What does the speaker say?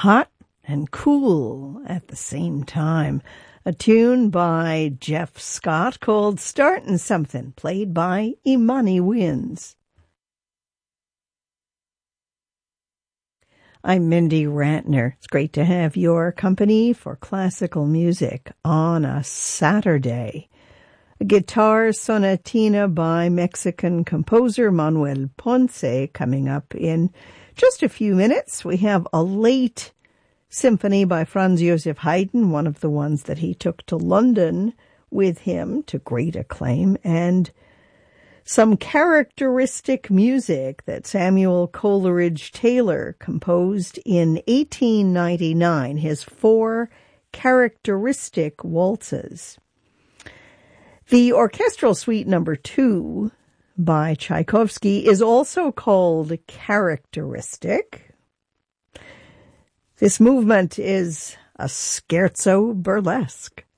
hot and cool at the same time. A tune by Jeff Scott called Startin' Something, played by Imani Winds. I'm Mindy Rantner. It's great to have your company for classical music on a Saturday. A guitar sonatina by Mexican composer Manuel Ponce coming up in just a few minutes. We have a late symphony by Franz Joseph Haydn, one of the ones that he took to London with him to great acclaim, and some characteristic music that Samuel Coleridge Taylor composed in 1899, his 4 characteristic waltzes. The Orchestral Suite No. 2 by Tchaikovsky is also called characteristic. This movement is a scherzo burlesque.